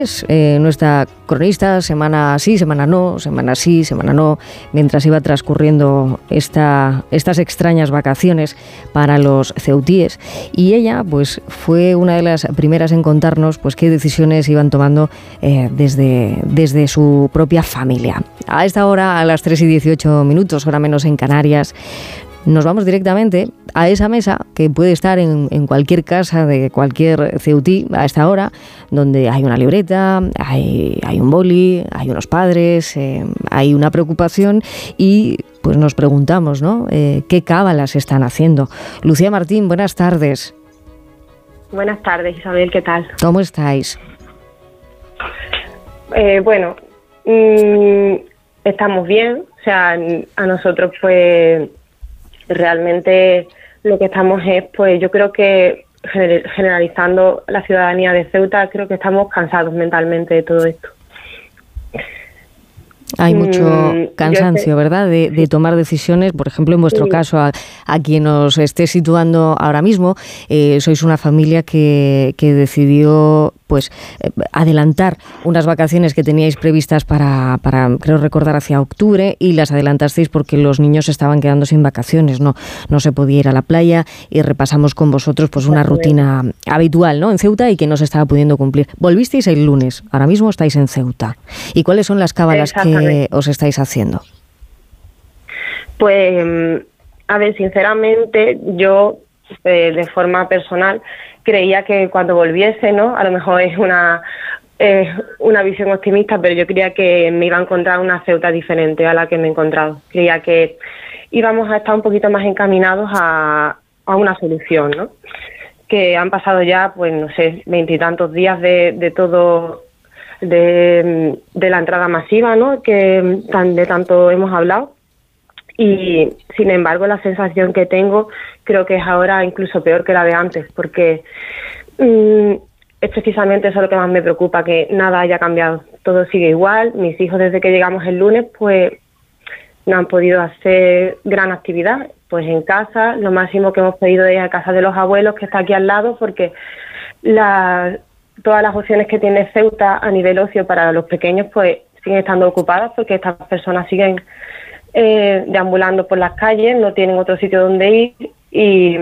Nuestra cronista, semana sí, semana no, semana sí, semana no, mientras iba transcurriendo estas extrañas vacaciones para los ceutíes. Y ella, pues, fue una de las primeras en contarnos, pues, qué decisiones iban tomando desde su propia familia. A esta hora, a las 3:18, hora menos en Canarias, nos vamos directamente a esa mesa que puede estar en cualquier casa de cualquier ceutí a esta hora, donde hay una libreta, hay un boli, hay unos padres, hay una preocupación y pues nos preguntamos, ¿no? ¿Qué cábalas están haciendo? Lucía Martín, buenas tardes. Buenas tardes, Isabel, ¿qué tal? ¿Cómo estáis? Estamos bien, o sea, a nosotros pues realmente lo que estamos es, pues yo creo que generalizando la ciudadanía de Ceuta, creo que estamos cansados mentalmente de todo esto. Hay mucho cansancio, ¿verdad?, de tomar decisiones. Por ejemplo, en vuestro caso, a quien os esté situando ahora mismo, sois una familia que decidió pues adelantar unas vacaciones que teníais previstas para creo recordar hacia octubre, y las adelantasteis porque los niños estaban quedando sin vacaciones, no se podía ir a la playa, y repasamos con vosotros pues una rutina habitual, ¿no?, en Ceuta, y que no se estaba pudiendo cumplir. Volvisteis el lunes, ahora mismo estáis en Ceuta. ¿Y cuáles son las cábalas que os estáis haciendo? Pues, a ver, sinceramente, yo de forma personal creía que cuando volviese, ¿no?, a lo mejor es una visión optimista, pero yo creía que me iba a encontrar una Ceuta diferente a la que me he encontrado. Creía que íbamos a estar un poquito más encaminados a una solución, ¿no? Que han pasado ya, pues no sé, 20 y tantos días de todo, de la entrada masiva, ¿no?, que de tanto hemos hablado. Y sin embargo la sensación que tengo creo que es ahora incluso peor que la de antes, porque es precisamente eso lo que más me preocupa, que nada haya cambiado, todo sigue igual. Mis hijos, desde que llegamos el lunes, pues no han podido hacer gran actividad, pues en casa. Lo máximo que hemos podido ir a casa de los abuelos, que está aquí al lado, porque todas las opciones que tiene Ceuta a nivel ocio para los pequeños pues siguen estando ocupadas, porque estas personas siguen deambulando por las calles, no tienen otro sitio donde ir, y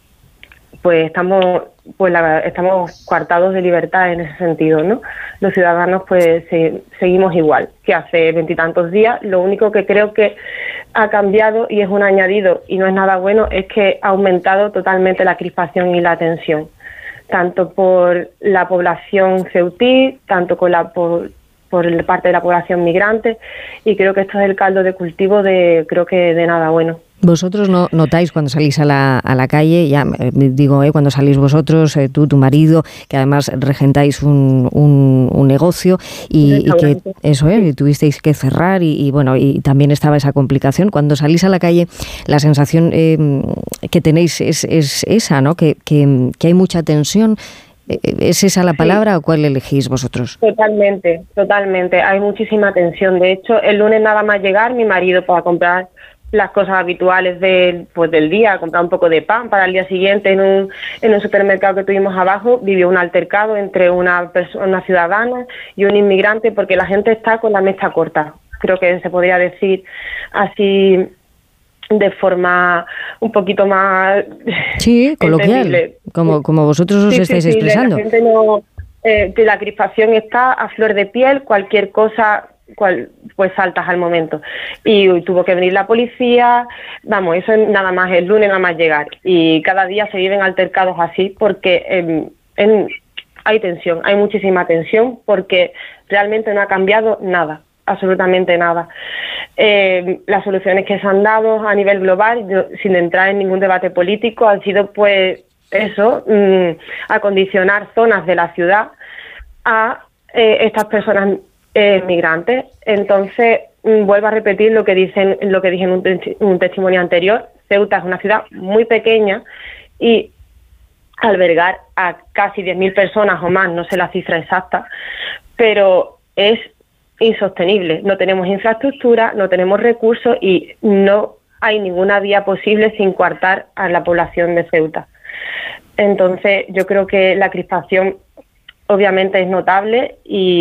pues estamos coartados de libertad en ese sentido, ¿no? Los ciudadanos pues seguimos igual que hace 20 y tantos días. Lo único que creo que ha cambiado, y es un añadido y no es nada bueno, es que ha aumentado totalmente la crispación y la tensión, tanto por la población ceutí, tanto por parte de la población migrante, y creo que esto es el caldo de cultivo de nada bueno. ¿Vosotros no notáis cuando salís a la calle, ya digo, cuando salís vosotros, tú, tu marido, que además regentáis un negocio y que eso y tuvisteis que cerrar y bueno, y también estaba esa complicación? Cuando salís a la calle, la sensación que tenéis es esa, ¿no?, que hay mucha tensión. ¿Es esa la palabra o cuál elegís vosotros? Totalmente. Hay muchísima tensión. De hecho, el lunes nada más llegar, mi marido para comprar las cosas habituales del día, comprar un poco de pan para el día siguiente en un supermercado que tuvimos abajo, vivió un altercado entre una ciudadana y un inmigrante, porque la gente está con la mecha corta. Creo que se podría decir así, de forma un poquito más coloquial, como vosotros os estáis expresando. La gente no, que la crispación está a flor de piel, cualquier cosa pues saltas al momento. Y tuvo que venir la policía, vamos, eso es nada más el lunes, nada más llegar. Y cada día se viven altercados así, porque hay tensión, hay muchísima tensión, porque realmente no ha cambiado nada. Absolutamente nada. Las soluciones que se han dado a nivel global, sin entrar en ningún debate político, han sido pues eso, acondicionar zonas de la ciudad a estas personas migrantes. Entonces, vuelvo a repetir lo que dije en un testimonio anterior. Ceuta es una ciudad muy pequeña, y albergar a casi 10.000 personas o más, no sé la cifra exacta, pero es insostenible. No tenemos infraestructura, no tenemos recursos, y no hay ninguna vía posible sin coartar a la población de Ceuta. Entonces, yo creo que la crispación obviamente es notable y